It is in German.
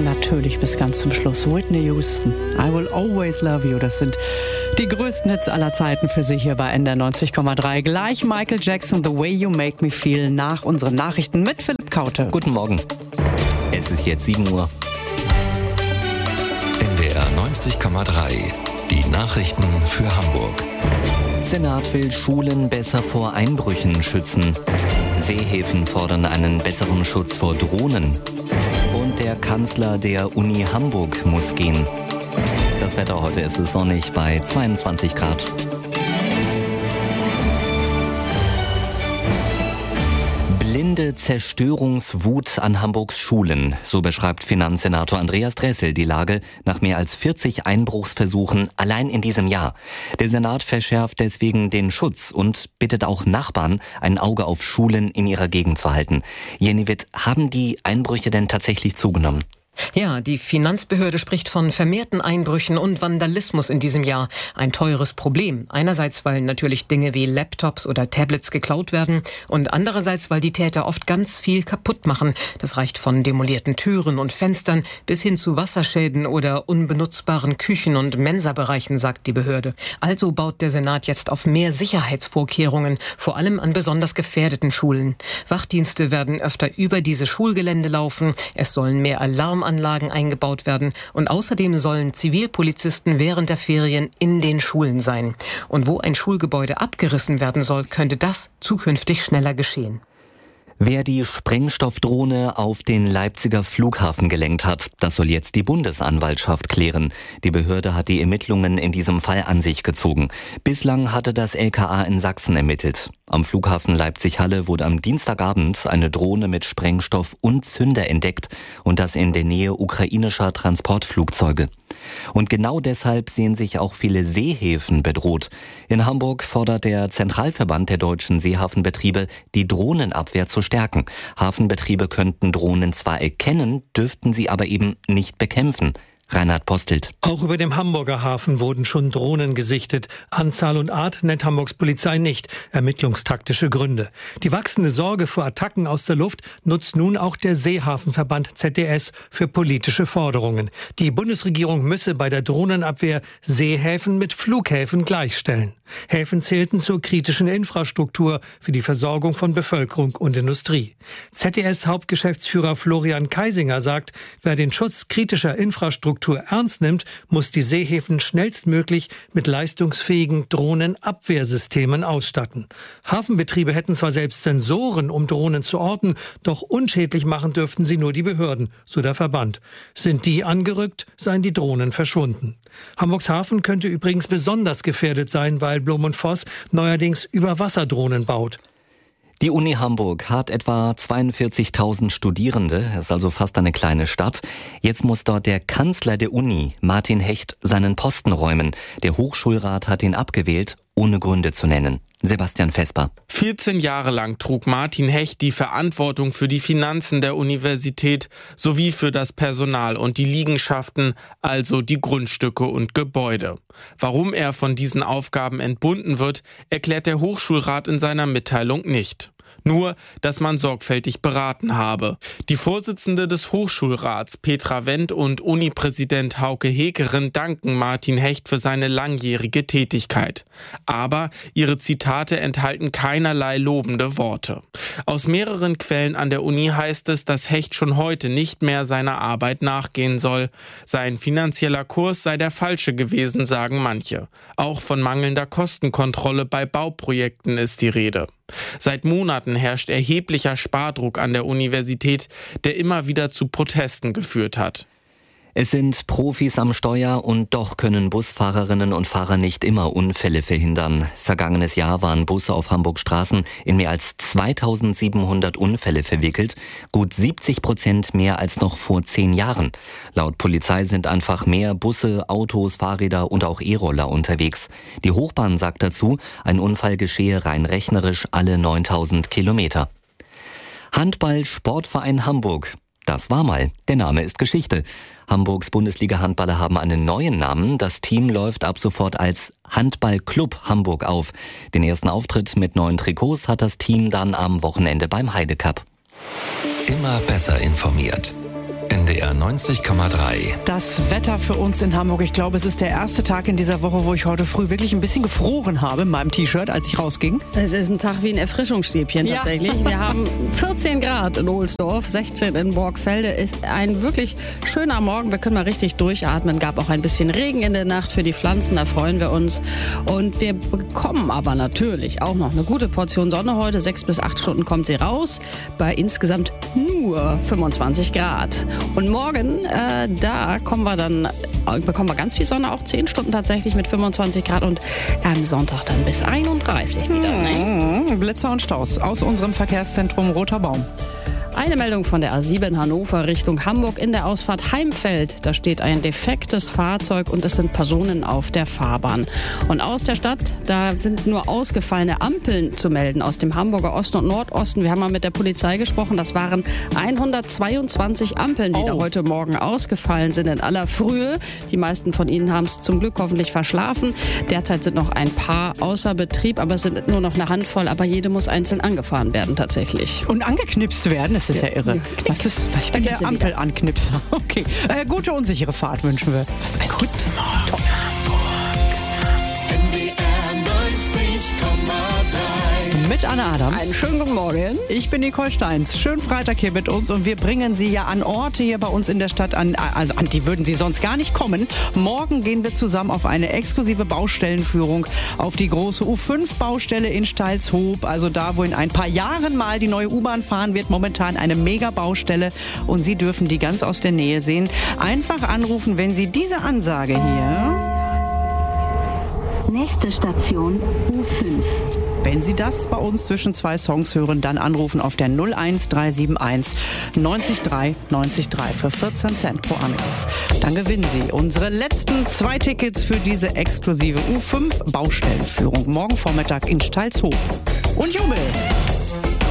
natürlich bis ganz zum Schluss. Whitney Houston, I Will Always Love You. Das sind die größten Hits aller Zeiten für Sie hier bei NDR 90,3. Gleich Michael Jackson, The Way You Make Me Feel nach unseren Nachrichten mit Philipp Kaute. Guten Morgen. Es ist jetzt 7 Uhr. NDR 90,3. Die Nachrichten für Hamburg. Senat will Schulen besser vor Einbrüchen schützen. Seehäfen fordern einen besseren Schutz vor Drohnen. Und der Kanzler der Uni Hamburg muss gehen. Das Wetter heute ist es sonnig bei 22 Grad. Blinde Zerstörungswut an Hamburgs Schulen. So beschreibt Finanzsenator Andreas Dressel die Lage nach mehr als 40 Einbruchsversuchen allein in diesem Jahr. Der Senat verschärft deswegen den Schutz und bittet auch Nachbarn, ein Auge auf Schulen in ihrer Gegend zu halten. Jenny Witt, haben die Einbrüche denn tatsächlich zugenommen? Ja, die Finanzbehörde spricht von vermehrten Einbrüchen und Vandalismus in diesem Jahr. Ein teures Problem. Einerseits, weil natürlich Dinge wie Laptops oder Tablets geklaut werden und andererseits, weil die Täter oft ganz viel kaputt machen. Das reicht von demolierten Türen und Fenstern bis hin zu Wasserschäden oder unbenutzbaren Küchen- und Mensabereichen, sagt die Behörde. Also baut der Senat jetzt auf mehr Sicherheitsvorkehrungen, vor allem an besonders gefährdeten Schulen. Wachdienste werden öfter über diese Schulgelände laufen. Es sollen mehr Alarmanlagen eingebaut werden und außerdem sollen Zivilpolizisten während der Ferien in den Schulen sein. Und wo ein Schulgebäude abgerissen werden soll, könnte das zukünftig schneller geschehen. Wer die Sprengstoffdrohne auf den Leipziger Flughafen gelenkt hat, das soll jetzt die Bundesanwaltschaft klären. Die Behörde hat die Ermittlungen in diesem Fall an sich gezogen. Bislang hatte das LKA in Sachsen ermittelt. Am Flughafen Leipzig-Halle wurde am Dienstagabend eine Drohne mit Sprengstoff und Zünder entdeckt und das in der Nähe ukrainischer Transportflugzeuge. Und genau deshalb sehen sich auch viele Seehäfen bedroht. In Hamburg fordert der Zentralverband der deutschen Seehafenbetriebe, die Drohnenabwehr zu stärken. Hafenbetriebe könnten Drohnen zwar erkennen, dürften sie aber eben nicht bekämpfen. Reinhard Postelt. Auch über dem Hamburger Hafen wurden schon Drohnen gesichtet. Anzahl und Art nennt Hamburgs Polizei nicht. Ermittlungstaktische Gründe. Die wachsende Sorge vor Attacken aus der Luft nutzt nun auch der Seehafenverband ZDS für politische Forderungen. Die Bundesregierung müsse bei der Drohnenabwehr Seehäfen mit Flughäfen gleichstellen. Häfen zählten zur kritischen Infrastruktur für die Versorgung von Bevölkerung und Industrie. ZDS-Hauptgeschäftsführer Florian Kaisinger sagt, wer den Schutz kritischer Infrastruktur ernst nimmt, muss die Seehäfen schnellstmöglich mit leistungsfähigen Drohnenabwehrsystemen ausstatten. Hafenbetriebe hätten zwar selbst Sensoren, um Drohnen zu orten, doch unschädlich machen dürften sie nur die Behörden, so der Verband. Sind die angerückt, seien die Drohnen verschwunden. Hamburgs Hafen könnte übrigens besonders gefährdet sein, weil Blom & Voss neuerdings Überwasserdrohnen baut. Die Uni Hamburg hat etwa 42.000 Studierende, es ist also fast eine kleine Stadt. Jetzt muss dort der Kanzler der Uni, Martin Hecht, seinen Posten räumen. Der Hochschulrat hat ihn abgewählt, ohne Gründe zu nennen. Sebastian Vesper. 14 Jahre lang trug Martin Hecht die Verantwortung für die Finanzen der Universität sowie für das Personal und die Liegenschaften, also die Grundstücke und Gebäude. Warum er von diesen Aufgaben entbunden wird, erklärt der Hochschulrat in seiner Mitteilung nicht. Nur, dass man sorgfältig beraten habe. Die Vorsitzende des Hochschulrats, Petra Wendt, und Unipräsident Hauke Heckeren danken Martin Hecht für seine langjährige Tätigkeit. Aber ihre Zitate enthalten keinerlei lobende Worte. Aus mehreren Quellen an der Uni heißt es, dass Hecht schon heute nicht mehr seiner Arbeit nachgehen soll. Sein finanzieller Kurs sei der falsche gewesen, sagen manche. Auch von mangelnder Kostenkontrolle bei Bauprojekten ist die Rede. Seit Monaten herrscht erheblicher Spardruck an der Universität, der immer wieder zu Protesten geführt hat. Es sind Profis am Steuer und doch können Busfahrerinnen und Fahrer nicht immer Unfälle verhindern. Vergangenes Jahr waren Busse auf Hamburgs Straßen in mehr als 2700 Unfälle verwickelt. Gut 70% mehr als noch vor 10 Jahren. Laut Polizei sind einfach mehr Busse, Autos, Fahrräder und auch E-Roller unterwegs. Die Hochbahn sagt dazu, ein Unfall geschehe rein rechnerisch alle 9000 Kilometer. Handball-Sportverein Hamburg. Das war mal. Der Name ist Geschichte. Hamburgs Bundesliga-Handballer haben einen neuen Namen. Das Team läuft ab sofort als Handballclub Hamburg auf. Den ersten Auftritt mit neuen Trikots hat das Team dann am Wochenende beim Heide Cup. Immer besser informiert. NDR 90,3. Das Wetter für uns in Hamburg. Ich glaube, es ist der erste Tag in dieser Woche, wo ich heute früh wirklich ein bisschen gefroren habe in meinem T-Shirt, als ich rausging. Es ist ein Tag wie ein Erfrischungsstäbchen tatsächlich. Ja. Wir haben 14 Grad in Ohlsdorf, 16 in Borgfelde. Ist ein wirklich schöner Morgen. Wir können mal richtig durchatmen. Gab auch ein bisschen Regen in der Nacht für die Pflanzen. Da freuen wir uns. Und wir bekommen aber natürlich auch noch eine gute Portion Sonne heute. 6 bis 8 Stunden kommt sie raus. Bei insgesamt nur 25 Grad. Und morgen, da bekommen wir ganz viel Sonne, auch 10 Stunden tatsächlich mit 25 Grad und am Sonntag dann bis 31 wieder. Ne? Blitzer und Staus aus unserem Verkehrszentrum Roter Baum. Eine Meldung von der A7 Hannover Richtung Hamburg in der Ausfahrt Heimfeld. Da steht ein defektes Fahrzeug und es sind Personen auf der Fahrbahn. Und aus der Stadt, da sind nur ausgefallene Ampeln zu melden aus dem Hamburger Osten und Nordosten. Wir haben mal mit der Polizei gesprochen. Das waren 122 Ampeln, die da heute Morgen ausgefallen sind in aller Frühe. Die meisten von ihnen haben es zum Glück hoffentlich verschlafen. Derzeit sind noch ein paar außer Betrieb, aber es sind nur noch eine Handvoll. Aber jede muss einzeln angefahren werden tatsächlich. Und angeknipst werden. Das ist ja irre. Was bin der Ampel-Anknipser? Okay. Gute und sichere Fahrt wünschen wir. Was es gibt. Mit Anne Adams. Einen schönen guten Morgen. Ich bin Nicole Steins. Schönen Freitag hier mit uns und wir bringen Sie ja an Orte hier bei uns in der Stadt an die würden Sie sonst gar nicht kommen. Morgen gehen wir zusammen auf eine exklusive Baustellenführung auf die große U5-Baustelle in Stalzhoop. Also da, wo in ein paar Jahren mal die neue U-Bahn fahren wird. Momentan eine Mega-Baustelle und Sie dürfen die ganz aus der Nähe sehen. Einfach anrufen, wenn Sie diese Ansage hier... Nächste Station U5. Wenn Sie das bei uns zwischen zwei Songs hören, dann anrufen auf der 01371 903 903 für 14 Cent pro Anruf. Dann gewinnen Sie unsere letzten 2 Tickets für diese exklusive U5 Baustellenführung morgen Vormittag in Stalzhoop. Und Jubel!